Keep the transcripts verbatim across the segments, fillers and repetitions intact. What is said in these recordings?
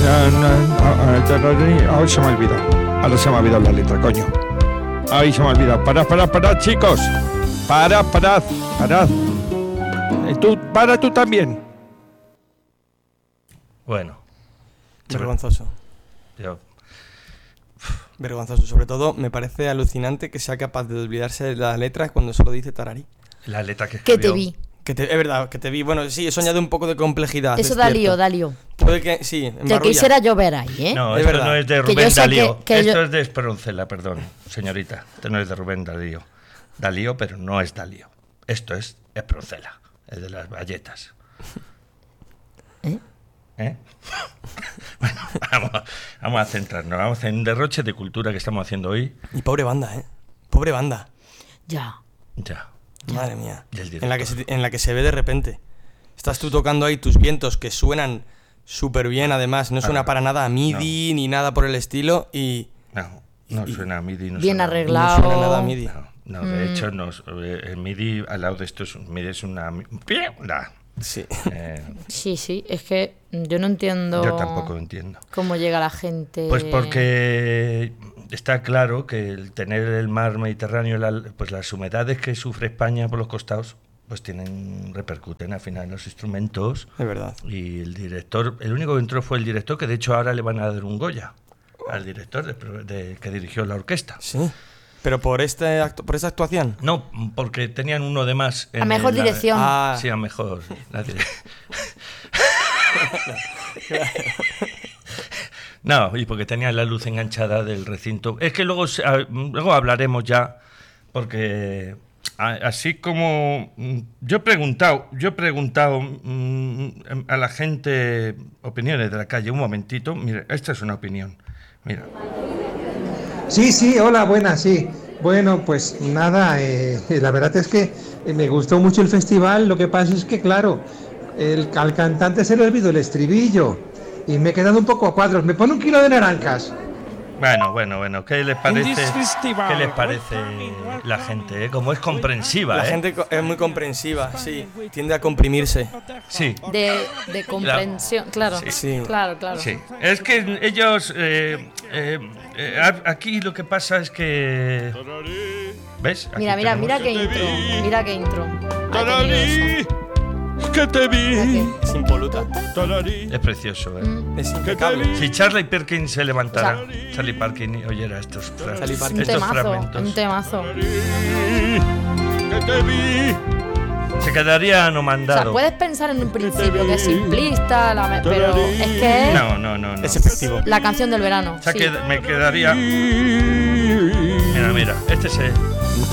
Ahora se me ha olvidado. Ahora se me ha olvidado la letra, coño. Ahí se me ha olvidado. Parad, parad, parad, chicos. Parad, parad, parad. Eh, Tú, para tú también. Bueno. Vergonzoso. Yo, Vergonzoso. Sobre todo, me parece alucinante que sea capaz de olvidarse de las letras cuando solo dice tararí. la letra que Que escribió. te vi. Que te, es verdad, que te vi. Bueno, sí, eso añade un poco de complejidad. Eso es da cierto. lío, da lío. Puede que, sí, Te embarrulla. quisiera llover ahí, ¿eh? No, Es esto verdad. no es de Que Rubén yo sé Darío. que- que esto yo- es de Esperoncela, perdón, señorita. Esto no es de Rubén Darío. Darío, pero no es Darío. Esto es Esperoncela, el de las galletas. ¿Eh? ¿Eh? Bueno, vamos, vamos a centrarnos. Vamos a hacer un derroche de cultura que estamos haciendo hoy. Y pobre banda, ¿eh? Pobre banda. Ya. Ya. Madre mía. Y el En la, que director. se, en la que se ve de repente. Estás tú tocando ahí tus vientos que suenan súper bien, además. No suena Ah, para nada a MIDI ni nada por el estilo. Y No, no Y- suena a MIDI. No Bien suena, arreglado. no suena nada a MIDI. No, no, de Mm. hecho, no, eh, el MIDI al lado de esto es, un- MIDI es una... mierda. Sí. Eh, Sí, sí, es que yo no entiendo yo tampoco entiendo. cómo llega la gente. Pues porque está claro que el tener el mar Mediterráneo, la- pues las humedades que sufre España por los costados, pues tienen repercuten al final en los instrumentos. Es verdad. Y el director, el único que entró fue el director, que de hecho ahora le van a dar un Goya al director de, pro- de- que dirigió la orquesta. Sí. Pero por este acto, por esta actuación. No, porque tenían uno de más. A mejor la- dirección. Ah, Sí, a mejor. la dire- No, y porque tenía la luz enganchada del recinto. Es que luego, se- a- luego hablaremos ya, porque a- así como mm, yo he preguntado, yo he preguntado mm, a la gente opiniones de la calle. Un momentito, mire, esta es una opinión. Mira. Sí, sí, hola, buenas, sí. Bueno, pues nada, eh, la verdad es que eh, me gustó mucho el festival, lo que pasa es que, claro, el, al cantante se le olvidó el estribillo y me he quedado un poco a cuadros. ¿Me pone un kilo de naranjas? Bueno, bueno, bueno, ¿qué les parece? this festival. ¿Qué les parece la gente? eh? Como es comprensiva, la ¿eh? gente co- es muy comprensiva, sí. Tiende a comprimirse. Sí. De, de comprensión, claro. Sí. Sí. Claro, claro. Sí, es que ellos, eh, eh, eh, a- aquí lo que pasa es que... ¿Ves? Aquí Mira, mira, tenemos- mira qué intro. Mira qué intro. Ha tenido Tararí, eso. que te vi. Es impoluta. Tararí, Es precioso, ¿eh? Mm. Es impecable. Si Charlie Perkins se levantara, Charlie Perkins oyera estos, fra- Charlie Un Perkins. estos temazo, fragmentos, un temazo. que te vi. se quedaría O sea, anomandado. puedes pensar en un principio que es simplista, la me- pero es que es No, no, no, no. Es efectivo. la canción del verano. O sea, sí. que me quedaría... Mira, mira, este es... el-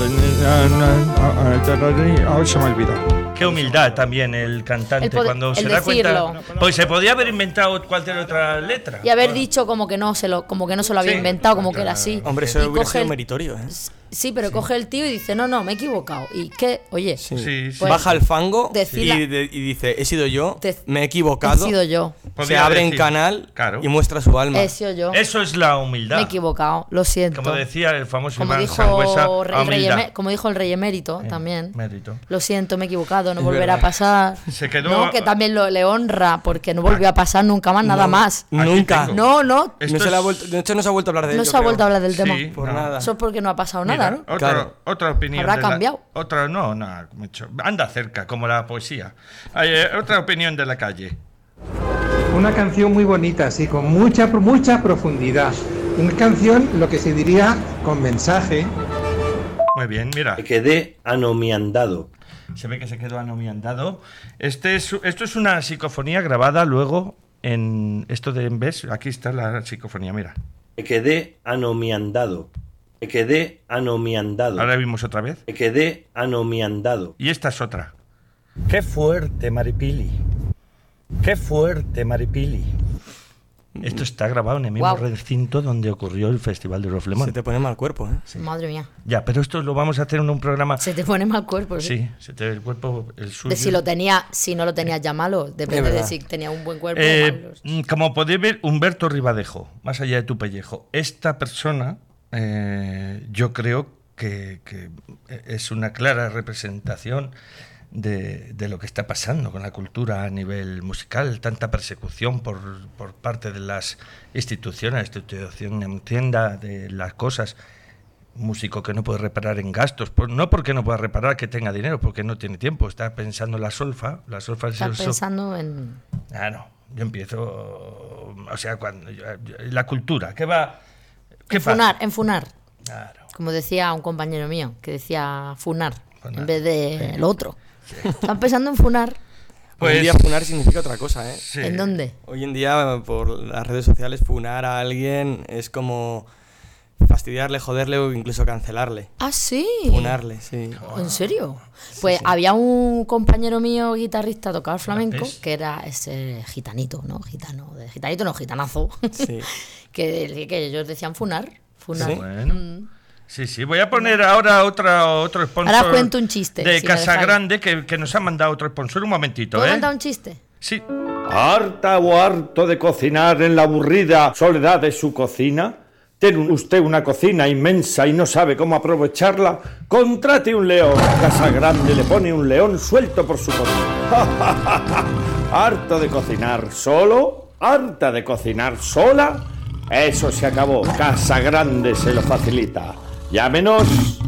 Ahora se me ha olvidado. Qué humildad también el cantante El poder- cuando el se da decirlo. cuenta. Pues se podía haber inventado cualquier otra letra. Y haber dicho como que no se lo, como que no se lo había Sí. inventado, como que era así. Hombre, eso Y hubiera coge sido el- meritorio, ¿eh? Sí, pero coge el tío y dice, no, no, me he equivocado. Y que, oye, Sí. Sí, sí. Pues- Baja al fango decirla- y, de- y dice, he sido yo, Te- me he he equivocado. sido yo. Se Podría abre en decir, canal claro. y muestra su alma. He sido yo. Eso es la Me he humildad. equivocado, lo siento. Como decía el famoso Como Iván dijo, Sangüesa, el rey humildad. emé- como dijo el rey emérito Eh, también. Mérito. Lo siento, me he equivocado, no Es volverá verdad. a pasar. Se quedó- No, que también lo, le honra, porque no volvió a pasar nunca más, nada No, más. Nunca. tengo. No, no, Esto No se le ha es- vuelto, de hecho, no se ha vuelto a hablar de no ello, se ha creo. vuelto a hablar del Sí, tema. Por no. nada. Eso es porque no ha pasado Mira, nada, ¿no? Otra, Claro. otra opinión. Habrá de la- cambiado. otra, no, no, mucho. Anda cerca, como la poesía. Hay, eh, otra opinión de la calle. Una canción muy bonita, sí, con mucha, mucha profundidad. Una canción, lo que se diría, con mensaje. Muy bien, mira. Me quedé anomiandado. Se ve que se quedó anomiandado. Este es, esto es una psicofonía grabada luego en esto de ¿ves? Aquí está la psicofonía, mira. Me quedé anomiandado. Me quedé anomiandado. Ahora vimos otra vez. Me quedé anomiandado. Y esta es otra. Qué fuerte, Maripili. Qué fuerte, Maripili. Esto está grabado en el mismo Guau. recinto donde ocurrió el Festival de Roflemón. Se te pone mal cuerpo, ¿eh? Madre mía, Ya, pero esto lo vamos a hacer en un programa. se te pone mal cuerpo. ¿sí? Sí, se te el cuerpo, el suyo. De si lo tenía, si no lo tenías ya malo, Es depende de verdad. si tenía un buen cuerpo o Eh, malos. mm, como podéis ver, Humberto Ribadejo, más allá de tu pellejo. Esta persona, eh, yo creo que, que es una clara representación de, de lo que está pasando con la cultura a nivel musical, tanta persecución por, por parte de las instituciones, institución en tienda de las cosas. Músico que no puede reparar en gastos, por, no porque no pueda reparar que tenga dinero, porque no tiene tiempo, está pensando en la solfa, la solfa Está es el pensando en... Ah, no, yo empiezo, o sea, cuando yo- yo- la cultura, ¿qué va? ¿Qué En pasa? funar, en funar. Claro. Como decía un compañero mío, que decía funar, Funar. en vez de lo otro. Están pensando en funar. Hoy en día Pues- funar significa otra cosa, ¿eh? Sí. ¿En dónde? Hoy en día, por las redes sociales, funar a alguien es como fastidiarle, joderle o incluso cancelarle. Ah, sí. Funarle, sí. ¿En serio? Pues había un compañero mío guitarrista, tocaba el flamenco, ¿Ves? que era ese gitanito, ¿no? Gitano, de gitanito no, gitanazo. Sí. que, que ellos decían funar. Funar. ¿Sí? Bueno. Mm. Sí, sí, voy a poner ahora otra, otro sponsor. Ahora cuento un chiste, De si me Casa dejáis. Grande, que, que nos ha mandado otro sponsor. Un momentito, ¿Puedo ¿eh? contar un chiste? Sí. ¿Harta o harto de cocinar en la aburrida soledad de su cocina? ¿Tiene usted una cocina inmensa y no sabe cómo aprovecharla? Contrate un león. Casa Grande le pone un león suelto por su cocina. ¿Harto de cocinar solo? ¿Harta de cocinar sola? Eso se acabó. Casa Grande se lo facilita. Llámenos.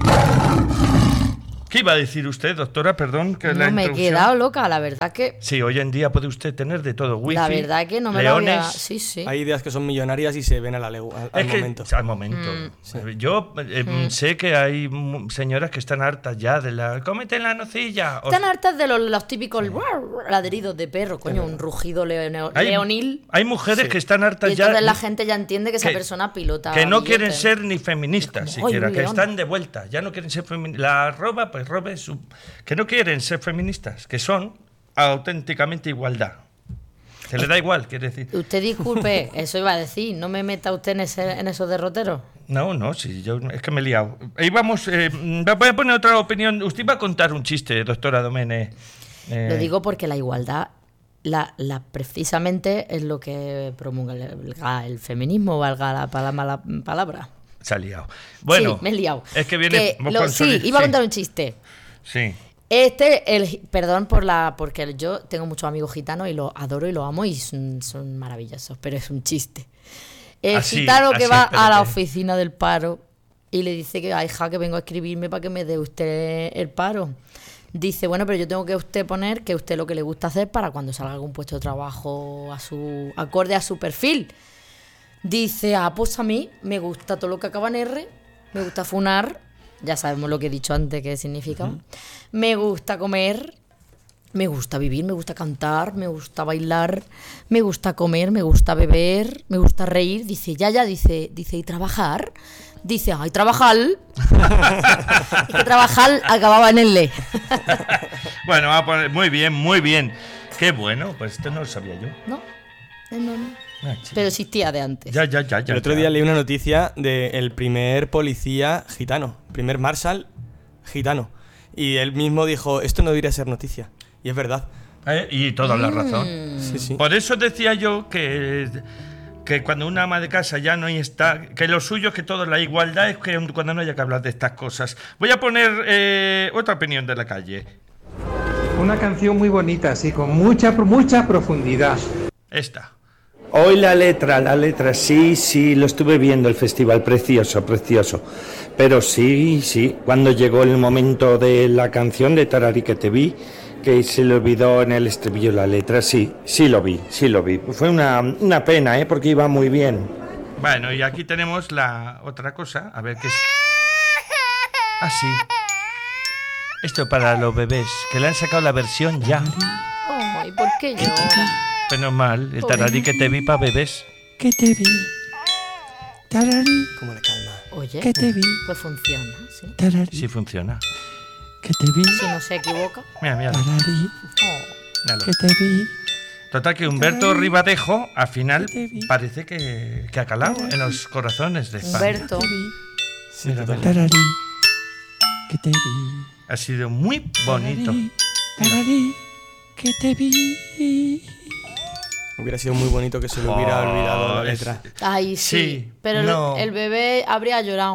¿Qué iba a decir usted, doctora? Perdón, que la No me he introducción. quedado loca, la verdad que... Sí, hoy en día puede usted tener de todo. Wifi, La verdad que no me leones. lo había... Sí, sí. Hay ideas que son millonarias y se ven a la legua, al, al Es que, momento. al momento. Mm. Yo eh, sé que hay mu- señoras que están hartas ya de la... ¡Cómete la nocilla! O- Están hartas de los, los típicos ladridos de perro, coño, un rugido leone- hay, leonil. hay mujeres que están hartas Y ya... entonces la gente ya entiende que esa que- persona pilota. Que no billetes. quieren ser ni feministas Es como, siquiera, ¡ay, un que león! están de vuelta, ya no quieren ser feministas. La roba, pues robe su... Que no quieren ser feministas, que son auténticamente igualdad. Se le da igual, quiere decir. Usted disculpe, eso iba a decir, no me meta usted en, ese, en esos derroteros. No, no, sí, yo es que me he liado. Ahí vamos, eh, voy a poner otra opinión. Usted iba a contar un chiste, doctora Domene. Eh, Lo digo porque la igualdad, la, la precisamente es lo que promulga el, el feminismo, valga la pala- mala palabra. Se ha liado. Bueno, sí, me he liado. es que viene... Que lo- sí, iba a contar un chiste. Sí. Este, el, perdón por la, porque yo tengo muchos amigos gitanos y los adoro y los amo y son, son maravillosos, pero es un chiste. El Así, gitano que así, va espérate. a la oficina del paro y le dice que, ay, hija, que vengo a escribirme para que me dé usted el paro. Dice, bueno, pero yo tengo que usted poner que usted lo que le gusta hacer para cuando salga algún puesto de trabajo a su acorde a su perfil. Dice, ah, pues a mí me gusta todo lo que acaba en R, me gusta funar, ya sabemos lo que he dicho antes que significa. Uh-huh. Me gusta comer, me gusta vivir, me gusta cantar, me gusta bailar, me gusta comer, me gusta beber, me gusta reír. Dice, ya, ya, dice, dice, ¿y trabajar? Dice, ay, trabajar. Es que trabajar acababa en el le. Bueno, va a poner, muy bien, muy bien. Qué bueno, pues esto no lo sabía yo. No, no, no. Ah, sí. Pero existía de antes. Ya, ya, ya, ya. El otro ya. día leí una noticia del primer policía gitano, primer marshal gitano. Y él mismo dijo, esto no debería ser noticia. Y es verdad. Eh, y toda la razón. Sí, sí. Por eso decía yo que, que cuando una ama de casa ya no está, que lo suyo es que todo, la igualdad es que cuando no haya que hablar de estas cosas. Voy a poner eh, otra opinión de la calle. Una canción muy bonita, sí, con mucha, mucha profundidad. Esta. Hoy la letra, la letra, sí, sí, lo estuve viendo el festival, precioso, precioso. Pero sí, sí, cuando llegó el momento de la canción de Tararí que te vi, que se le olvidó en el estribillo la letra, sí, sí lo vi, sí lo vi. Fue una, una pena, ¿eh? Porque iba muy bien. Bueno, y aquí tenemos la otra cosa, a ver qué es. Ah, sí. Esto para los bebés, que le han sacado la versión ya. Ay, ¿por qué yo? Menos mal, el tararí que te vi para bebés. Que te vi. Tararí. ¿Cómo le calma? Oye, Que te vi. pues funciona, ¿sí? Tararí. Sí funciona. Que te vi. Si no se equivoca. Mira, mira. Tararí. Oh. míralo. Que te vi. Total que Humberto Ribadejo, al final, Que te vi. parece que, que ha calado en los corazones de España. Humberto. Te vi. Sí, Mira, total. mira. Tararí. Que te vi. Ha sido muy bonito. Tararí. Tararí. Que te vi. Hubiera sido muy bonito que se le hubiera Oh, olvidado la es- letra. Ay, sí. Sí, pero el- no. el, bebé habría llorado.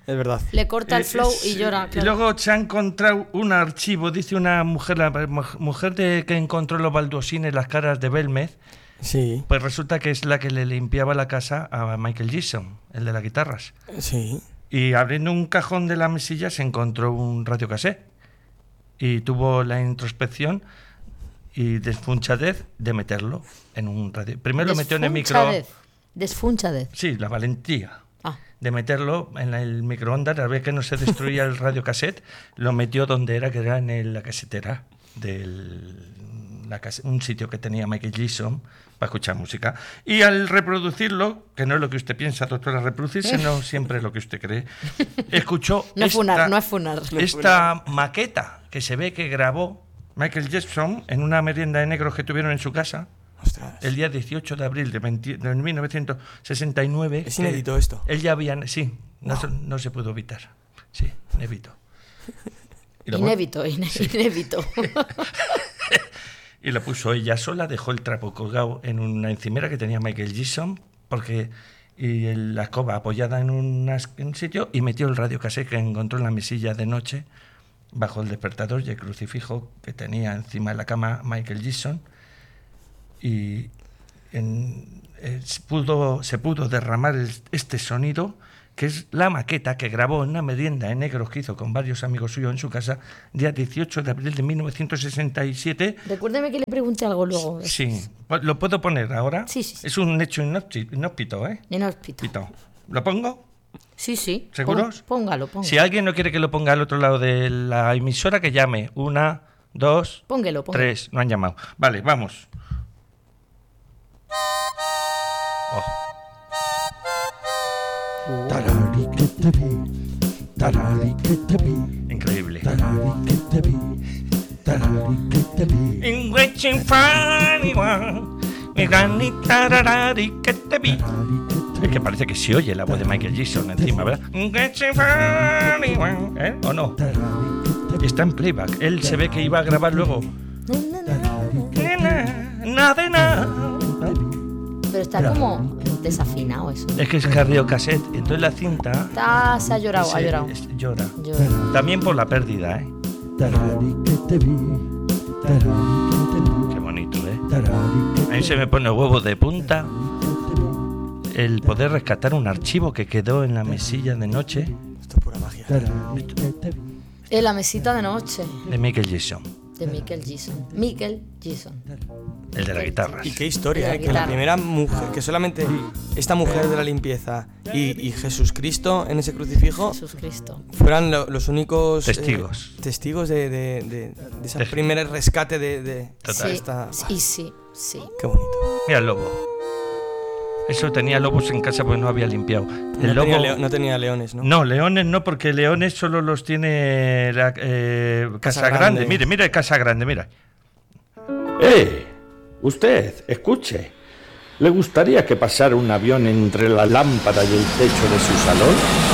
Es verdad. Le corta el Eh, flow es- y llora. Y claro. luego se ha encontrado un archivo, dice una mujer, la mu- mujer de que encontró los baldosines, las caras de Belmez, Sí, pues resulta que es la que le limpiaba la casa a Michael Jackson, el de las guitarras. sí. Y abriendo un cajón de la mesilla se encontró un radiocassette y tuvo la introspección y desfunchadez de meterlo en un radio. Primero lo metió en el micro. Desfunchadez. Desfunchadez. Sí, la valentía Ah, de meterlo en el microondas, a ver que no se destruía el radiocassette, lo metió donde era, que era en el- la casetera del la case- un sitio que tenía Michael Jackson para escuchar música. Y al reproducirlo, que no es lo que usted piensa, doctora, reproducirse no siempre es lo que usted cree, escuchó no es esta, funar, no es funar. esta maqueta que se ve que grabó Michael Jackson en una merienda de negros que tuvieron en su casa Ostras. el día dieciocho de abril de, veinte de mil novecientos sesenta y nueve. Es que inédito esto. Él ya había... Sí, no, se, no se pudo evitar. Sí, inédito. Y lo, Inévito, ine- inévito. y lo puso ella sola, dejó el trapo colgado en una encimera que tenía Michael Jackson, porque y el- la escoba apoyada en, una- en un sitio, y metió el radiocassette que encontró en la mesilla de noche, bajo el despertador y el crucifijo que tenía encima de la cama Michael Jackson, y en- eh, se, pudo, se pudo derramar el- este sonido, que es la maqueta que grabó en una merienda en negros que hizo con varios amigos suyos en su casa, día dieciocho de abril de mil novecientos sesenta y siete. Recuérdeme que le pregunte algo luego. Sí, ¿lo puedo poner ahora? Sí, sí, sí. Es un hecho inhóspito, inhóspito, ¿eh? Inhóspito. Pito. ¿Lo pongo? Sí, sí. ¿Seguros? Pon- Póngalo, póngalo. Si alguien no quiere que lo ponga al otro lado de la emisora, que llame. Una, dos, Póngelo, póngalo. tres. No han llamado. Vale, vamos. Oh. Tarari que te vi, tarari que te vi, Increíble. tarari que te vi, tarari que te vi. In waiting for anyone, mi granita rarari que te vi. Es que parece que se oye la voz de Michael Jackson encima, ¿verdad? In waiting for anyone, ¿eh? ¿O no? Está en playback. Él se ve que iba a grabar luego. Nada de nada. Pero está como desafinado eso. Es que es carriocassette. Entonces la cinta Está, se ha llorado, ha se- llorado. es- llora. Llora. También por la pérdida, ¿eh? Tarari que te vi, tarari que te vi, Qué bonito, ¿eh? tarari que A mí se me pone huevo de punta el poder rescatar un archivo que quedó en la mesilla de noche Esto es pura magia. tarari que te vi. En la mesita de noche de Michael Jackson, de Michael Jackson. Michael Jackson. el de las guitarras. Y qué historia, La ¿eh? Que la guitarra. primera mujer, que solamente esta mujer de la limpieza y, y Jesucristo en ese crucifijo Jesús Cristo. fueran lo- los únicos eh, Testigos. testigos de, de, de, de ese Tej- primer rescate de, de Total. Sí, esta. sí, sí, sí. Qué bonito. Mira el lobo. Eso tenía lobos en casa porque no había limpiado. El No, lobo. tenía leo- no tenía leones, ¿no? No, leones no, porque leones solo los tiene la, eh, Casa, Casa Grande. Grande. Mire, mire Casa Grande, mira. ¡Eh! Usted, escuche. ¿Le gustaría que pasara un avión entre la lámpara y el techo de su salón?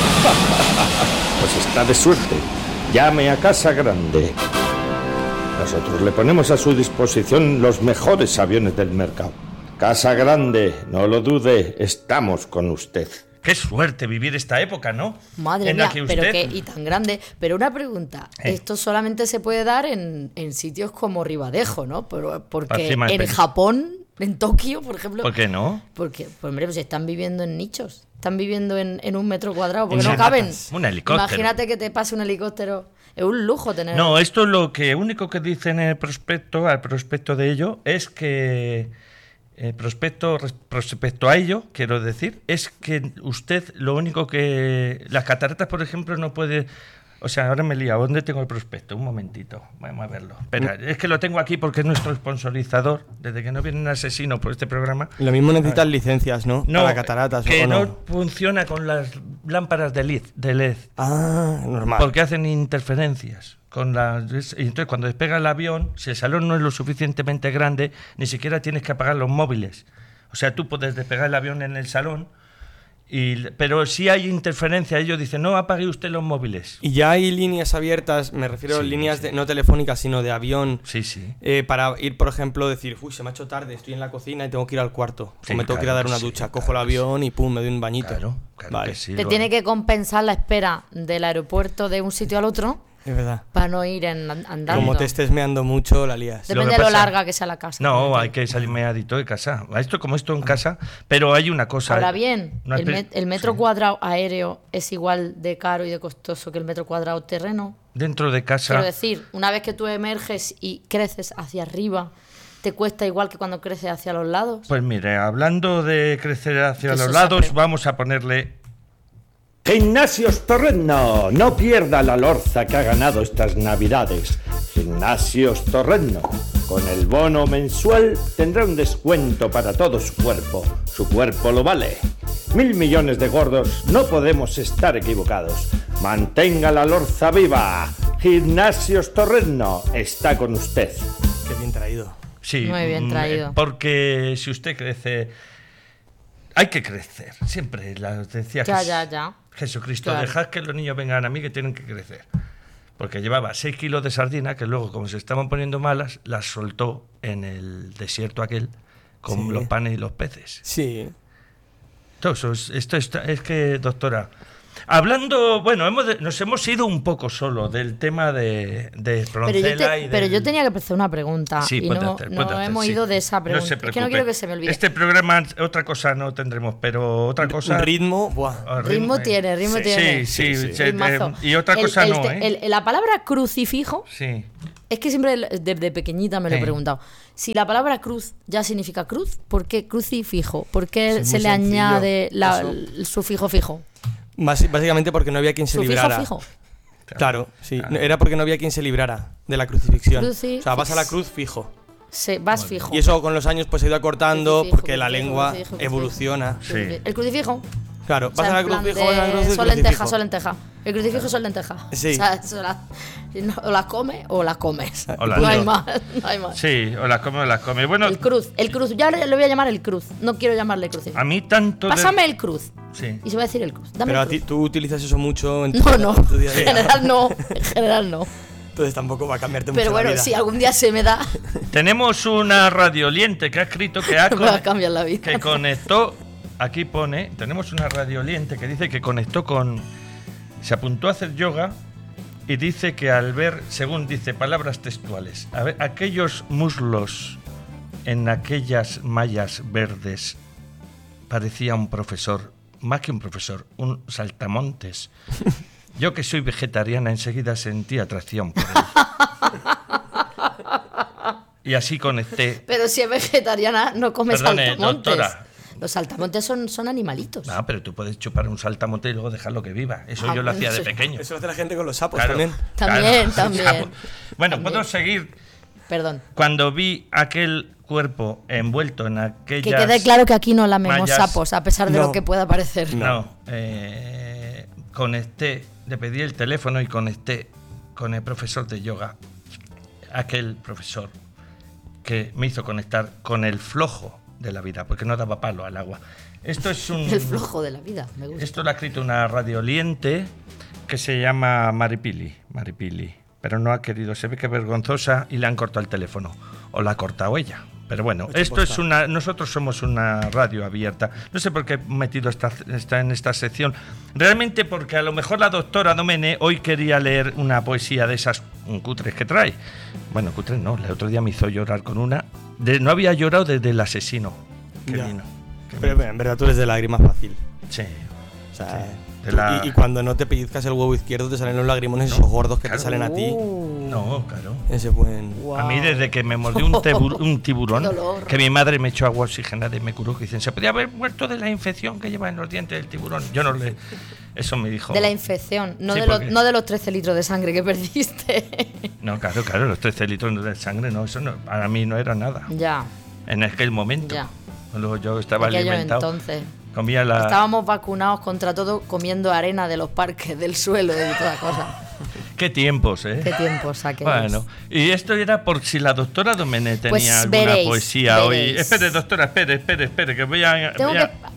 Pues está de suerte. Llame a Casa Grande. Nosotros le ponemos a su disposición los mejores aviones del mercado. Casa Grande, no lo dude, estamos con usted. Qué suerte vivir esta época, ¿no? Madre en la mía, que pero usted... qué, y tan grande. Pero una pregunta, Eh. esto solamente se puede dar en, en sitios como Ribadejo, ¿no? Pero, porque Encima del en penis. Japón, en Tokio, por ejemplo... ¿Por qué no? Porque, pues hombre, pues están viviendo en nichos. Están viviendo en, en un metro cuadrado, porque En no caben. segatas. Un helicóptero. Imagínate que te pase un helicóptero. Es un lujo tener... No, esto lo que único que dice en el prospecto, al prospecto de ello, es que el prospecto res- respecto a ello, quiero decir, es que usted lo único que las cataratas, por ejemplo, no puede, o sea, ahora me he liado. ¿Dónde tengo el prospecto? Un momentito, vamos a verlo. Espera, es que lo tengo aquí porque es nuestro sponsorizador, desde que no viene un asesino por este programa. Lo mismo necesitan licencias, ¿no? No, Para cataratas, que ¿o no? no? funciona con las lámparas de L E D, de L E D. Ah, normal. Porque hacen interferencias con las, y entonces cuando despega el avión, si el salón no es lo suficientemente grande, ni siquiera tienes que apagar los móviles. O sea, tú puedes despegar el avión en el salón Y, pero si hay interferencia, ellos dicen, no apague usted los móviles. Y ya hay líneas abiertas, me refiero a Sí, líneas sí. de, no telefónicas, sino de avión, Sí, sí. eh, para ir, por ejemplo, decir, uy, se me ha hecho tarde, estoy en la cocina y tengo que ir al cuarto. Sí, o me tengo que ir a claro dar que una sí, ducha, claro cojo el que avión y pum, me doy un bañito. Claro, claro Vale. que sí. Te lo- tiene que compensar la espera del aeropuerto de un sitio al otro Es verdad. para no ir en, andando. Como te estés meando mucho, la lías. Lo Depende que de lo pasa- larga que sea la casa. No, hay que salir meadito de casa. Esto como esto en casa, pero hay una cosa. Ahora bien, Una el, espe- met- el metro sí. cuadrado aéreo es igual de caro y de costoso que el metro cuadrado terreno. Dentro de casa. Quiero decir, una vez que tú emerges y creces hacia arriba, ¿te cuesta igual que cuando creces hacia los lados? Pues mire, hablando de crecer hacia Eso los se lados, aprende. vamos a ponerle. Gimnasios Torreno, no pierda la lorza que ha ganado estas navidades. Gimnasios Torreno, con el bono mensual tendrá un descuento para todo su cuerpo. Su cuerpo lo vale. Mil millones de gordos, no podemos estar equivocados. Mantenga la lorza viva. Gimnasios Torreno está con usted. Qué bien traído. Sí, Muy bien mm, traído. eh, Porque si usted crece, hay que crecer. Siempre la decía Ya, Jes- ya, ya. Jesucristo, Claro. dejad que los niños vengan a mí que tienen que crecer. Porque llevaba seis kilos de sardina que luego, como se estaban poniendo malas, las soltó en el desierto aquel con Sí. los panes y los peces. Sí. Todo eso es, esto está- es que, doctora, hablando, bueno, hemos de- nos hemos ido un poco solo del tema de, de Pero yo, Roncela te- y pero del- yo tenía que hacer una pregunta Sí, y puede no, hacer, no puede hacer, hemos sí. ido de esa No pregunta. se es que no preocupe. quiero que se me olvide. Este programa, otra cosa no tendremos, pero otra cosa... Un ritmo, buah. Ah, Ritmo eh, tiene, ritmo sí, tiene. Sí, sí, Sí, sí. sí, Ritmazo. eh, y otra El- cosa el no, te- ¿eh? el- la palabra crucifijo, Sí. es que siempre desde pequeñita me lo he Sí. preguntado. Si la palabra cruz ya significa cruz, ¿por qué crucifijo? ¿Por qué Es se muy le sencillo. añade la- Eso. el sufijo fijo? Basi- Básicamente porque no había quien se ¿Sufijo librara. fijo? Claro, sí. Claro. Era porque no había quien se librara de la crucifixión. Cruci- O sea, vas a la cruz fijo. Se, vas fijo. Y eso con los años pues se ha ido acortando Crucifijo, porque la crucifijo, lengua crucifijo, crucifijo. evoluciona. Sí. Crucifi- El crucifijo. Claro, O vas sea, a la en cruz plan fijo, vas a la de cruz fijo. Sol lenteja, sol lenteja. El crucifijo son lentejas. Sí. O sea, eso la- no, o las comes o las comes. O las no hay dos. más. No hay más. Sí, o las come o las come. Bueno, El cruz, el cruz. Ya le, le voy a llamar el cruz. No quiero llamarle crucifijo. a mí tanto... de- Pásame el cruz. Sí. Y se va a decir el cruz. Dame Pero a el ti, cruz. tú utilizas eso mucho en tu, No, no. en tu día a En día. general no. En general no. Entonces tampoco va a cambiarte mucho Pero bueno, la vida. si algún día se me da, Tenemos una radioliente que ha escrito que ha me va a con- cambiar la vida. que conectó, aquí pone, tenemos una radioliente que dice que conectó con, se apuntó a hacer yoga y dice que al ver, según dice, palabras textuales, a ver, aquellos muslos en aquellas mallas verdes, parecía un profesor, más que un profesor, un saltamontes. Yo que soy vegetariana enseguida sentí atracción por él. Y así conecté. Pero si es vegetariana, no come Perdone, saltamontes. doctora. Los saltamontes son, son animalitos. No, pero tú puedes chupar un saltamonte y luego dejarlo que viva. Eso Ah, yo lo bueno, hacía de sí. pequeño. Eso lo hace la gente con los sapos Claro, también. También, claro. también. Bueno, También. puedo seguir. Perdón. Cuando vi aquel cuerpo envuelto en Que aquellas... quede claro que aquí no lamemos mallas- sapos, a pesar de No. lo que pueda parecer. No, eh, conecté, le pedí el teléfono y conecté con el profesor de yoga, aquel profesor que me hizo conectar con el flojo de la vida, porque no daba palo al agua. Esto es un... El flojo de la vida, me gusta. Esto lo ha escrito una radioliente que se llama Maripili, Maripili, pero no ha querido, se ve que es vergonzosa y le han cortado el teléfono, o la ha cortado ella. Pero bueno, Hecho esto posta. es una, nosotros somos una radio abierta. No sé por qué he metido esta, esta en esta sección. Realmente porque a lo mejor la doctora Domene hoy quería leer una poesía de esas mm, cutres que trae. Bueno, cutres no, el otro día me hizo llorar con una. De, no había llorado desde el asesino que Ya. vino. que Pero vino. en verdad tú eres de lágrima fácil. Sí. O sea, de tú- la- y, y cuando no te pellizcas el huevo izquierdo te salen los lagrimones esos gordos que claro. te salen a ti. Uh, No, claro. Ese buen... wow. A mí desde que me mordió un, tebur- un tiburón, Qué dolor. que mi madre me echó agua oxigenada y me curó, que dicen, se podría haber muerto de la infección que lleva en los dientes del tiburón. Yo no le... Eso me dijo... De la infección, no, Sí, de los, porque- no de los trece litros de sangre que perdiste. No, claro, claro, los trece litros de sangre, no, eso no, para mí no era nada. ya, En aquel momento. ya. Luego yo estaba Aquello alimentado. entonces. Comía la... Estábamos vacunados contra todo comiendo arena de los parques, del suelo y de todas cosas. Qué tiempos, ¿eh? Qué tiempos aquellos. Bueno, y esto era por si la doctora Domene tenía Pues alguna veréis, poesía hoy. veréis. Espere, doctora, espere, espere, espere, que voy a... Tengo voy a- que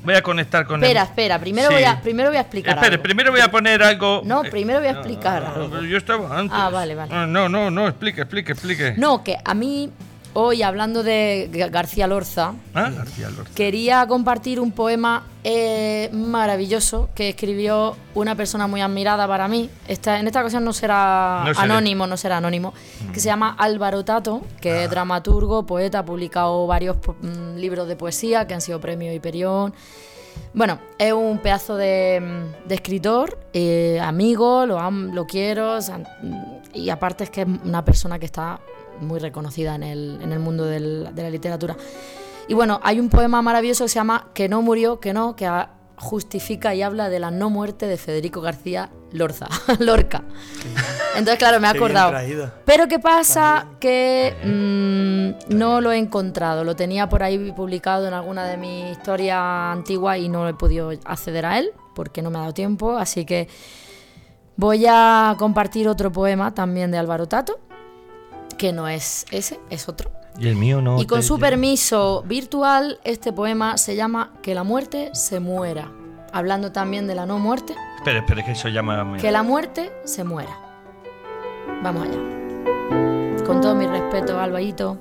Voy a conectar con Espera, el... espera, primero, Sí. voy a, primero voy a explicar Espere, algo. primero voy a poner algo... No, primero voy a No, explicar no, algo. pero yo estaba antes. Ah, vale, vale. Ah, No, no, no, explique, explique, explique. No, que a mí, hoy hablando de Ga- García Lorza, Ah, García Lorca. quería compartir un poema eh, maravilloso que escribió una persona muy admirada para mí. Esta, en esta ocasión no será No seré. anónimo, no será anónimo, que se llama Álvaro Tato, que es dramaturgo, poeta, ha publicado varios po- mm, libros de poesía que han sido premio Hiperión. Bueno, es un pedazo de, mm, de escritor, eh, amigo, lo, am- lo quiero, o sea, mm, y aparte es que es una persona que está muy reconocida en el, en el mundo del- de la literatura. Y bueno, hay un poema maravilloso que se llama Que no murió, que no, que a- justifica y habla de la no muerte de Federico García Lorza, Lorca. Entonces, claro, me he Qué bien acordado. traído. Pero ¿qué pasa? Que mm, no lo he encontrado. Lo tenía por ahí publicado en alguna de mis historias antiguas y no he podido acceder a él porque no me ha dado tiempo. Así que voy a compartir otro poema también de Álvaro Tato, que no es ese, es otro. Y el mío no. Y con te- su permiso virtual, este poema se llama Que la muerte se muera. Hablando también de la no muerte, Espera, espera, que eso llama... que la muerte se muera. Vamos allá. Con todo mi respeto, Alvarito.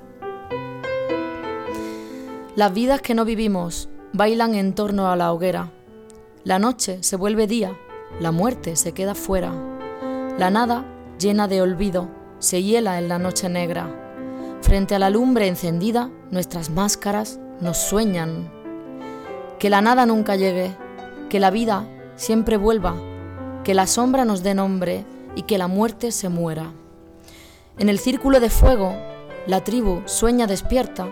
Las vidas que no vivimos bailan en torno a la hoguera. La noche se vuelve día, la muerte se queda fuera. La nada, llena de olvido, se hiela en la noche negra. Frente a la lumbre encendida, nuestras máscaras nos sueñan. Que la nada nunca llegue, que la vida siempre vuelva, que la sombra nos dé nombre y que la muerte se muera. En el círculo de fuego, la tribu sueña despierta